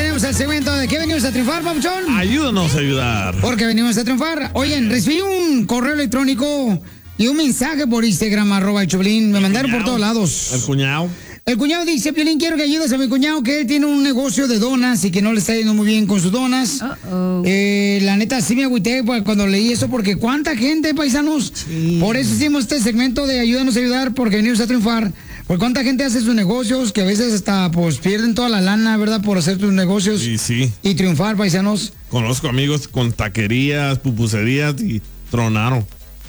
tenemos el segmento de ¿qué venimos a triunfar, papuchón? Ayúdanos a ayudar. Porque venimos a triunfar. Oigan, recibí un correo electrónico y un mensaje por Instagram, @el Choplin. Me mandaron por todos lados. El cuñado. El cuñado dice, Piolín, quiero que ayudes a mi cuñado, que él tiene un negocio de donas y que no le está yendo muy bien con sus donas. La neta, sí me agüité cuando leí eso, porque ¿cuánta gente, paisanos? Sí. Por eso hicimos este segmento de ayúdanos a ayudar, porque venimos a triunfar. Porque cuánta gente hace sus negocios, que a veces hasta pues pierden toda la lana, ¿verdad? Por hacer tus negocios y triunfar, paisanos. Conozco amigos con taquerías, pupuserías y tronaron.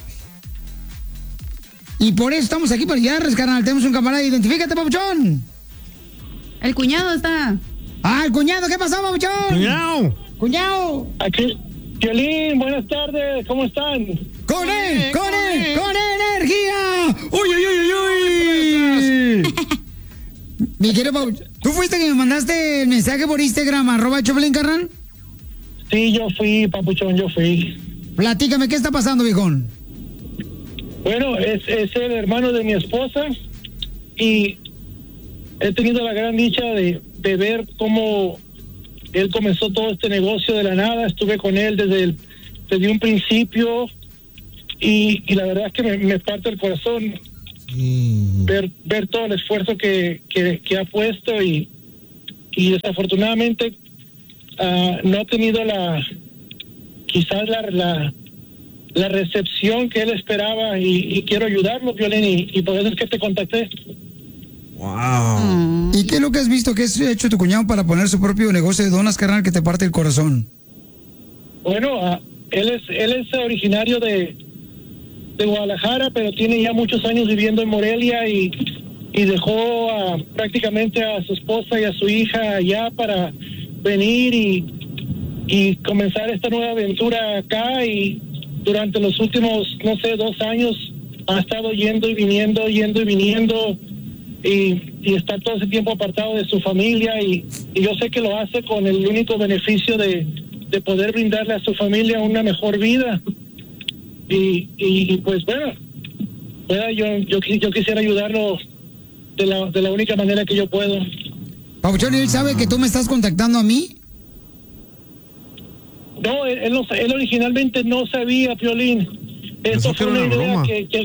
Y por eso estamos aquí para ayudarles, carnal. Tenemos un camarada. Identifícate, papuchón. El cuñado está. Ah, el cuñado. ¿Qué pasó, papuchón? Cuñado. Cuñado. Aquí. Piolín, buenas tardes. ¿Cómo están? ¡Con él! ¡Con él! ¡Con energía! ¡Uy, uy, uy, uy! Mi querido papuchón, ¿tú fuiste que me mandaste el mensaje por Instagram, @Choplin, carnal? Sí, yo fui, papuchón, yo fui. Platícame, ¿qué está pasando, viejón? Bueno, es el hermano de mi esposa y he tenido la gran dicha de ver cómo él comenzó todo este negocio de la nada. Estuve con él desde un principio y la verdad es que me parte el corazón ver todo el esfuerzo que ha puesto y desafortunadamente no ha tenido quizás la recepción que él esperaba y quiero ayudarlo, Piolín, y por eso es que te contacté. Wow. ¿Y qué es lo que has visto que ha hecho tu cuñado para poner su propio negocio de donas, carnal, que te parte el corazón? Bueno, él es originario de Guadalajara, pero tiene ya muchos años viviendo en Morelia y dejó prácticamente a su esposa y a su hija allá para venir y comenzar esta nueva aventura acá, y durante los últimos, no sé, 2 años ha estado yendo y viniendo y está todo ese tiempo apartado de su familia y yo sé que lo hace con el único beneficio de poder brindarle a su familia una mejor vida y pues bueno, yo quisiera ayudarlo de la única manera que yo puedo. Papuchón, ¿él sabe que tú me estás contactando a mí? No, él originalmente no sabía, Piolín. Esto fue una idea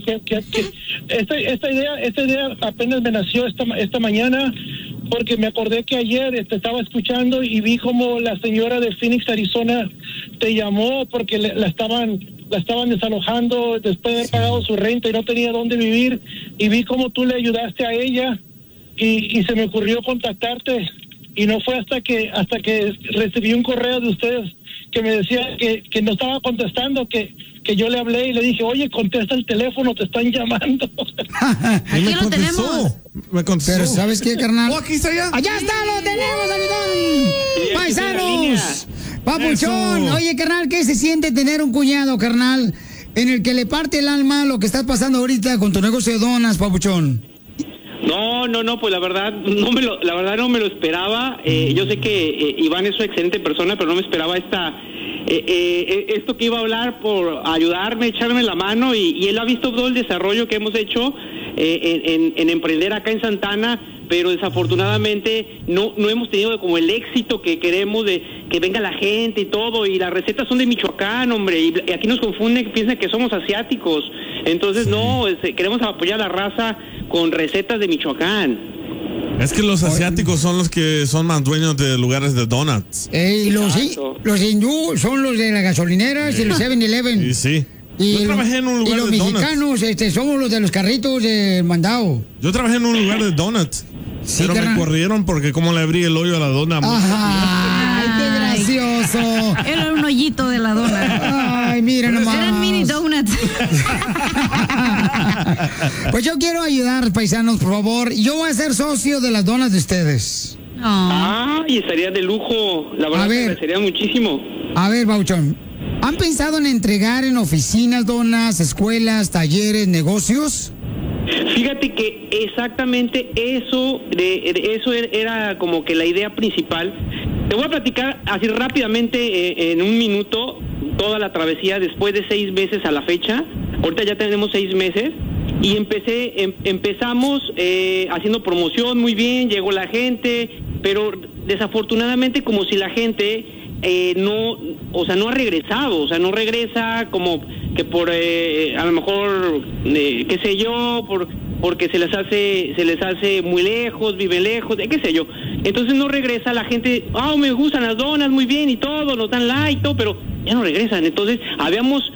esta idea apenas me nació esta mañana, porque me acordé que ayer te estaba escuchando y vi como la señora de Phoenix, Arizona, te llamó porque la estaban desalojando después de haber pagado su renta y no tenía dónde vivir, y vi cómo tú le ayudaste a ella y se me ocurrió contactarte, y no fue hasta que recibí un correo de ustedes que me decía que no estaba contestando, que yo le hablé y le dije, oye, contesta el teléfono, te están llamando. Aquí lo tenemos. Me contestó. Pero ¿sabes qué, carnal? Aquí está ya. ¡Allá está! ¡Lo tenemos, amigón! ¡Paisanos! ¡Papuchón! Eso. Oye, carnal, ¿qué se siente tener un cuñado, carnal, en el que le parte el alma lo que estás pasando ahorita con tu negocio de donas, papuchón? No, pues la verdad no me lo esperaba. Yo sé que Iván es una excelente persona, pero no me esperaba esto que iba a hablar por ayudarme, echarme la mano, y él ha visto todo el desarrollo que hemos hecho en emprender acá en Santana, pero desafortunadamente no hemos tenido como el éxito que queremos, de que venga la gente y todo, y las recetas son de Michoacán, hombre, y aquí nos confunden, piensan que somos asiáticos. Entonces queremos apoyar a la raza con recetas de Michoacán. Es que los asiáticos son los que son más dueños de lugares de donuts. Los hindú son los de las gasolineras y los 7-Eleven. Sí. Yo trabajé en un lugar de donuts. Y los mexicanos somos los de los carritos de mandado. Yo trabajé en un lugar de donuts. Sí, pero me corrieron porque como le abrí el hoyo a la dona. ¡Ay, qué gracioso! Era un hoyito de la dona. Ay, mira nomás. Eran mini donuts. Pues yo quiero ayudar, paisanos, por favor. Yo voy a ser socio de las donas de ustedes. Y estaría de lujo. La verdad, me agradecería muchísimo. A ver, Bauchón, ¿han pensado en entregar en oficinas donas, escuelas, talleres, negocios? Fíjate que exactamente eso era como que la idea principal. Te voy a platicar así rápidamente en un minuto toda la travesía después de 6 meses a la fecha. Ahorita ya tenemos 6 meses y empezamos haciendo promoción muy bien, llegó la gente, pero desafortunadamente como si la gente no ha regresado, o sea, no regresa como que por a lo mejor qué sé yo, porque se les hace muy lejos, viven lejos, qué sé yo. Entonces no regresa la gente. Me gustan las donas, muy bien y todo, nos dan like, todo, pero ya no regresan. Entonces habíamos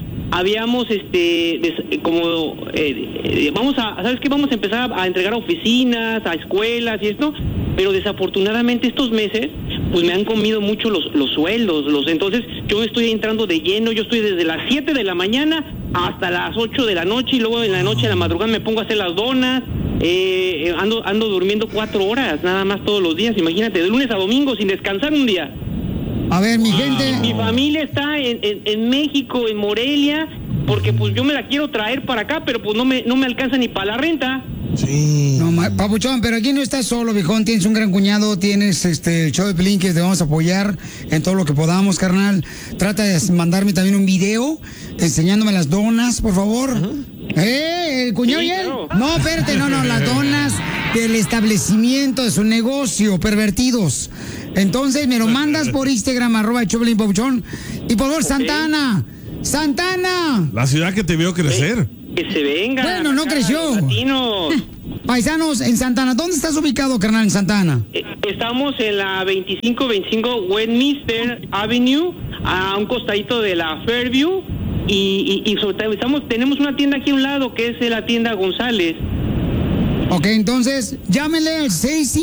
¿sabes qué? Vamos a empezar a entregar a oficinas, a escuelas y esto, pero desafortunadamente estos meses pues me han comido mucho los sueldos, entonces yo estoy entrando de lleno, yo estoy desde las 7 de la mañana hasta las 8 de la noche, y luego en la noche, a la madrugada, me pongo a hacer las donas. Ando durmiendo 4 horas nada más todos los días, imagínate, de lunes a domingo sin descansar un día. A ver, mi gente. Mi familia está en México, en Morelia, porque pues yo me la quiero traer para acá, pero pues no me alcanza ni para la renta. Sí. No, papuchón, pero aquí no estás solo, viejón. Tienes un gran cuñado, tienes el show de Pelín que te vamos a apoyar en todo lo que podamos, carnal. Trata de mandarme también un video enseñándome las donas, por favor. ¿El cuñado y él? Claro. No, espérate, no, las donas del establecimiento de su negocio, pervertidos. Entonces me lo mandas por Instagram, @Choplin Papuchón. Y por favor, Santana. La ciudad que te vio crecer. Que se venga. Bueno, no creció. Latinos. Paisanos, en Santana, ¿dónde estás ubicado, carnal, en Santana? Estamos en la 2525 Westminster Avenue, a un costadito de la Fairview, y tenemos una tienda aquí a un lado, que es la tienda González. Ok, entonces, llámenle al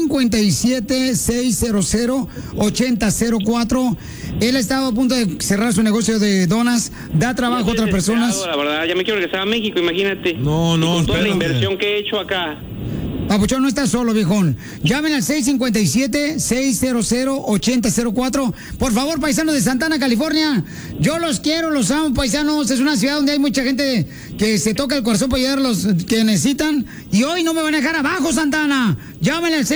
657-600-8004. Él ha estado a punto de cerrar su negocio de donas, da trabajo a otras personas. La verdad, ya me quiero regresar a México, imagínate. No, con toda la espérate. inversión que he hecho acá. Papuchón, no estás solo, viejón. Llamen al 657-600-8004. Por favor, paisanos de Santana, California. Yo los quiero, los amo, paisanos. Es una ciudad donde hay mucha gente que se toca el corazón para ayudar a los que necesitan. Y hoy no me van a dejar abajo, Santana. Llamen al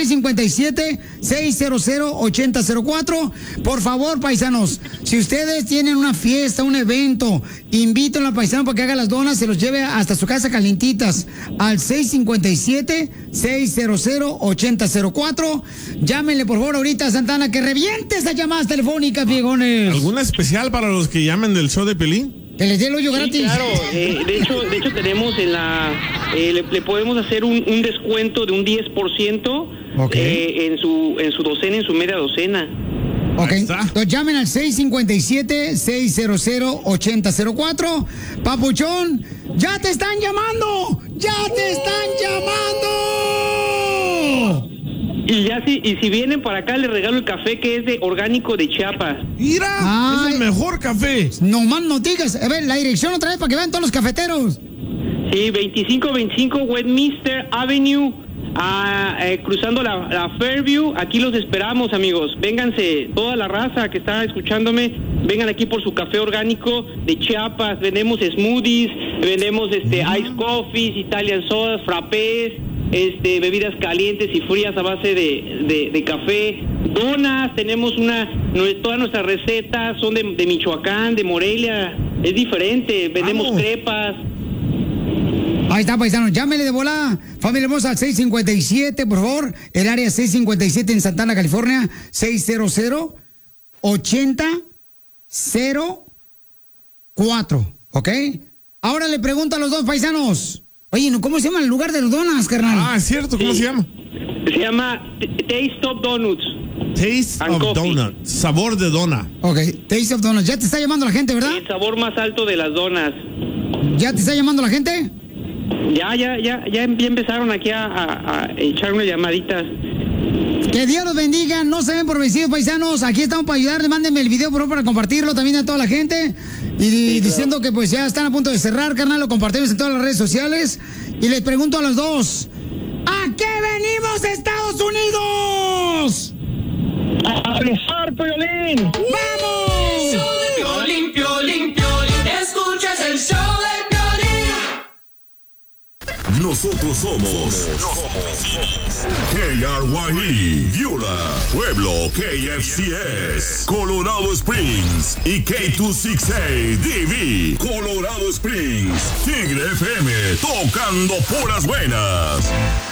657-600-8004. Por favor, paisanos, si ustedes tienen una fiesta, un evento, invítenlo al paisano para que haga las donas, se los lleve hasta su casa calientitas. Al 657-600-8004. Llámenle, por favor, ahorita a Santana, que reviente esas llamadas telefónicas, viejones. ¿Alguna especial para los que llamen del show de Pelín? Que les dé el hoyo gratis. Sí, claro. De hecho tenemos le podemos hacer un descuento de un 10%, en su docena, en su media docena. Ok, entonces llamen al 657-600-8004. Papuchón, ¡ya te están llamando! ¡Ya te están llamando! Y si vienen para acá, les regalo el café que es de orgánico de Chiapas. ¡Mira! Es el mejor café. No más no digas. A ver, la dirección otra vez para que vean todos los cafeteros. Sí, 2525 Westminster Avenue, cruzando la Fairview. Aquí los esperamos, amigos. Vénganse, toda la raza que está escuchándome, vengan aquí por su café orgánico de Chiapas. Vendemos smoothies, vendemos ice coffees, Italian sodas, frappés, bebidas calientes y frías a base de café. Donas, tenemos todas nuestras recetas son de Michoacán, de Morelia. Es diferente, vendemos crepas. Ahí está, paisanos, llámele de volada. Familia hermosa, al 657, por favor. El área 657 en Santana, California. 600-8004. ¿Ok? Ahora le pregunto a los dos paisanos. Oye, ¿cómo se llama el lugar de los donas, carnal? Es cierto, ¿cómo se llama? Se llama Taste of Donuts. Taste And of coffee. Donut, sabor de dona. Ok, Taste of Donuts. ¿Ya te está llamando la gente, verdad? El sabor más alto de las donas. ¿Ya te está llamando la gente? Ya empezaron aquí a echar unas llamaditas. Que Dios los bendiga, no se ven por vencidos, paisanos. Aquí estamos para ayudarles, mándenme el video, por favor, para compartirlo también a toda la gente. Y diciendo que pues ya están a punto de cerrar, carnal, lo compartimos en todas las redes sociales. Y les pregunto a los dos, ¿a qué venimos, Estados Unidos? ¡A triunfar, Piolín! ¡Vamos! El show de Piolín, Piolín, Piolín. Escuchas el show de Piolín. Nosotros somos KRYE, Yula, Pueblo, KFCS, Colorado Springs y K268DV, Colorado Springs, Tigre FM, tocando puras buenas.